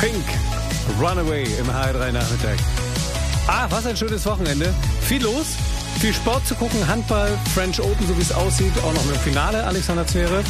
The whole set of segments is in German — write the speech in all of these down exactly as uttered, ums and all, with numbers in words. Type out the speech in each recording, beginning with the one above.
Pink, Runaway im H R drei Nachmittag. Ah, was ein schönes Wochenende. Viel los, viel Sport zu gucken, Handball, French Open, so wie es aussieht. Auch noch im Finale, Alexander Zverev.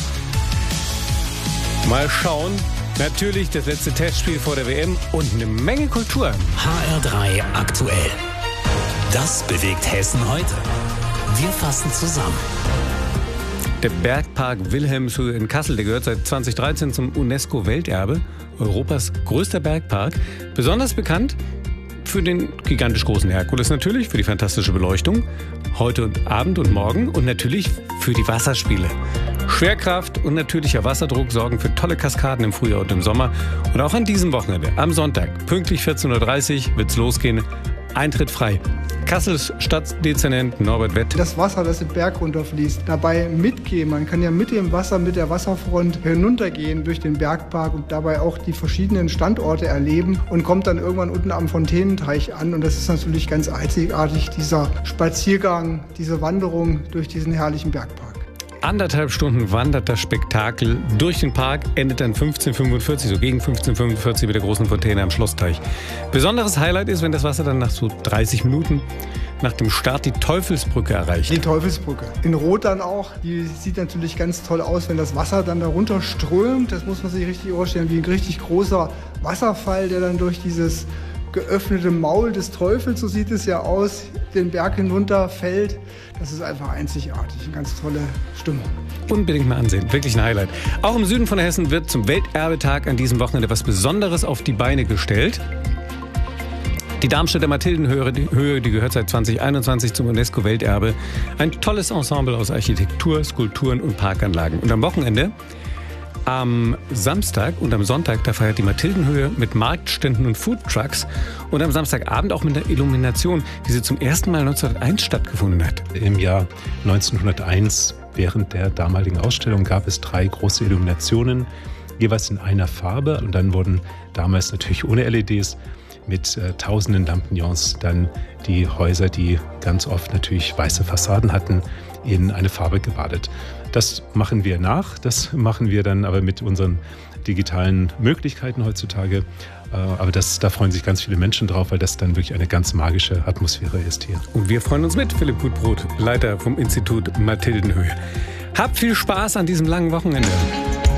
Mal schauen. Natürlich das letzte Testspiel vor der W M und eine Menge Kultur. H R drei aktuell. Das bewegt Hessen heute. Wir fassen zusammen. Der Bergpark Wilhelmshöhe in Kassel, der gehört seit zweitausenddreizehn zum UNESCO-Welterbe, Europas größter Bergpark. Besonders bekannt für den gigantisch großen Herkules natürlich, für die fantastische Beleuchtung, heute und Abend und morgen und natürlich für die Wasserspiele. Schwerkraft und natürlicher Wasserdruck sorgen für tolle Kaskaden im Frühjahr und im Sommer. Und auch an diesem Wochenende, am Sonntag, pünktlich vierzehn Uhr dreißig, wird's losgehen. Eintritt frei. Kassels Stadtdezernent Norbert Wett. Das Wasser, das den Berg runterfließt, dabei mitgehen. Man kann ja mit dem Wasser, mit der Wasserfront hinuntergehen durch den Bergpark und dabei auch die verschiedenen Standorte erleben und kommt dann irgendwann unten am Fontänenteich an. Und das ist natürlich ganz einzigartig, dieser Spaziergang, diese Wanderung durch diesen herrlichen Bergpark. Anderthalb Stunden wandert das Spektakel durch den Park, endet dann fünfzehn Uhr fünfundvierzig, so gegen fünfzehn Uhr fünfundvierzig mit der großen Fontäne am Schlossteich. Besonderes Highlight ist, wenn das Wasser dann nach so dreißig Minuten nach dem Start die Teufelsbrücke erreicht. Die Teufelsbrücke. In Rot dann auch. Die sieht natürlich ganz toll aus, wenn das Wasser dann darunter strömt. Das muss man sich richtig vorstellen, wie ein richtig großer Wasserfall, der dann durch dieses geöffnete Maul des Teufels, so sieht es ja aus, den Berg hinunter fällt. Das ist einfach einzigartig. Eine ganz tolle Stimmung. Unbedingt mal ansehen. Wirklich ein Highlight. Auch im Süden von Hessen wird zum Welterbetag an diesem Wochenende was Besonderes auf die Beine gestellt. Die Darmstädter Mathildenhöhe, die, Höhe, die gehört seit zweitausendeinundzwanzig zum UNESCO-Welterbe. Ein tolles Ensemble aus Architektur, Skulpturen und Parkanlagen. Und am Wochenende, am Samstag und am Sonntag, da feiert die Mathildenhöhe mit Marktständen und Foodtrucks und am Samstagabend auch mit einer Illumination, die sie zum ersten Mal neunzehnhunderteins stattgefunden hat. Im Jahr neunzehnhunderteins, während der damaligen Ausstellung, gab es drei große Illuminationen, jeweils in einer Farbe. Und dann wurden damals natürlich ohne L E Ds mit äh, tausenden Lampignons dann die Häuser, die ganz oft natürlich weiße Fassaden hatten, in eine Farbe gebadet. Das machen wir nach, das machen wir dann aber mit unseren digitalen Möglichkeiten heutzutage. Aber das, da freuen sich ganz viele Menschen drauf, weil das dann wirklich eine ganz magische Atmosphäre ist hier. Und wir freuen uns mit, Philipp Gutbrot, Leiter vom Institut Mathildenhöhe. Habt viel Spaß an diesem langen Wochenende.